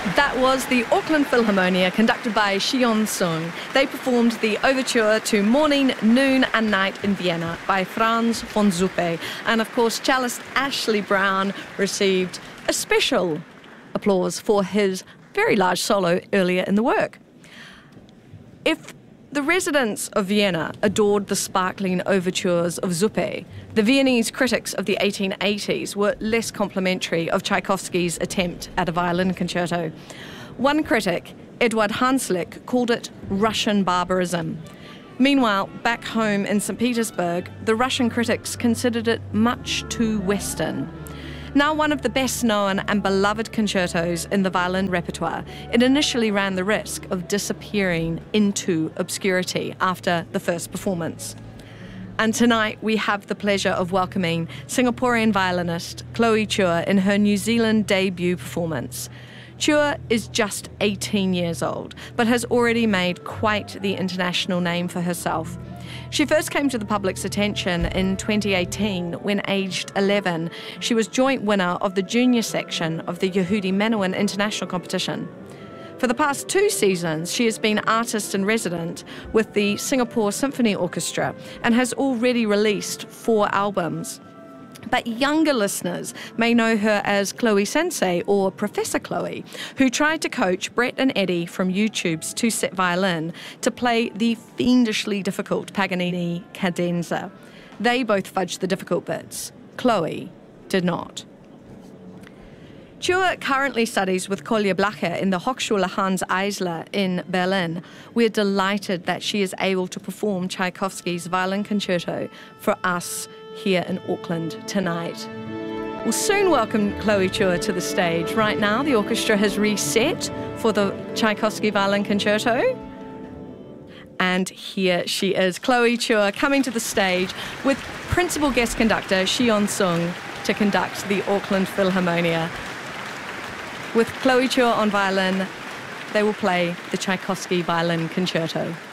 That was the Auckland Philharmonia, conducted by Xion Sung. They performed the overture to Morning, Noon and Night in Vienna by Franz von Zuppe. And of course, cellist Ashley Brown received a special applause for his very large solo earlier in the work. If the residents of Vienna adored the sparkling overtures of Zuppe, the Viennese critics of the 1880s were less complimentary of Tchaikovsky's attempt at a violin concerto. One critic, Eduard Hanslick, called it Russian barbarism. Meanwhile, back home in St. Petersburg, the Russian critics considered it much too Western. Now one of the best-known and beloved concertos in the violin repertoire, it initially ran the risk of disappearing into obscurity after the first performance. And tonight we have the pleasure of welcoming Singaporean violinist Chloe Chua in her New Zealand debut performance. Chua is just 18 years old, but has already made quite the international name for herself. She first came to the public's attention in 2018 when, aged 11, she was joint winner of the junior section of the Yehudi Menuhin International Competition. For the past 2 seasons, she has been artist in resident with the Singapore Symphony Orchestra and has already released 4 albums. But younger listeners may know her as Chloe Sensei or Professor Chloe, who tried to coach Brett and Eddie from YouTube's Two Set Violin to play the fiendishly difficult Paganini cadenza. They both fudged the difficult bits. Chloe did not. Chua currently studies with Kolja Blacher in the Hochschule Hans Eisler in Berlin. We're delighted that she is able to perform Tchaikovsky's violin concerto for us here in Auckland tonight. We'll soon welcome Chloe Chua to the stage. Right now, the orchestra has reset for the Tchaikovsky violin concerto. And here she is, Chloe Chua, coming to the stage with principal guest conductor Xion Sung to conduct the Auckland Philharmonia. With Chloe Chua on violin, they will play the Tchaikovsky violin concerto.